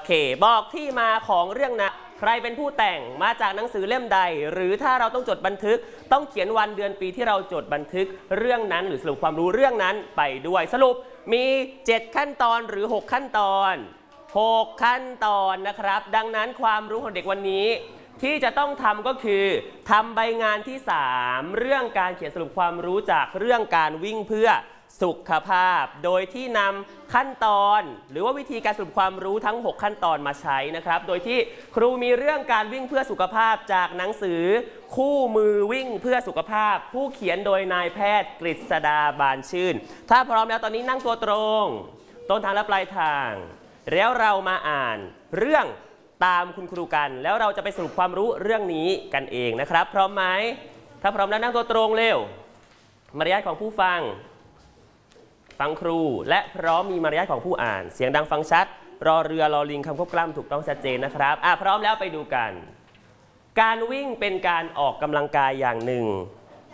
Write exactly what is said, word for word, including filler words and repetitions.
เคบอกที่มาของเรื่องนั้นใครเป็นผู้แต่งมาจากหนังสือเล่มใดหรือถ้าเราต้องจดบันทึกต้องเขียนวันเดือนปีที่เราจดบันทึกเรื่องนั้นหรือสรุปความรู้เรื่องนั้นไปด้วยสรุปมีเจ็ดขั้นตอนหรือหกขั้นตอนหกขั้นตอนนะครับดังนั้นความรู้ของเด็กวันนี้ที่จะต้องทำก็คือทำใบงานที่สามเรื่องการเขียนสรุปความรู้จากเรื่องการวิ่งเพื่อสุขภาพโดยที่นำขั้นตอนหรือว่าวิธีการสรุปความรู้ทั้งหกขั้นตอนมาใช้นะครับโดยที่ครูมีเรื่องการวิ่งเพื่อสุขภาพจากหนังสือคู่มือวิ่งเพื่อสุขภาพผู้เขียนโดยนายแพทย์กฤษดาบานชื่นถ้าพร้อมแล้วตอนนี้นั่งตัวตรงต้นทางและปลายทางแล้วเรามาอ่านเรื่องตามคุณครูกันแล้วเราจะไปสรุปความรู้เรื่องนี้กันเองนะครับพร้อมไหมถ้าพร้อมแล้วนั่งตัวตรงเร็วมารยาทของผู้ฟังฟังครูและพร้อมมีมารยาทของผู้อ่านเสียงดังฟังชัดรอเรือรอลิงคำควบกล้ำถูกต้องชัดเจนนะครับอ่ะพร้อมแล้วไปดูกันการวิ่งเป็นการออกกำลังกายอย่างหนึ่ง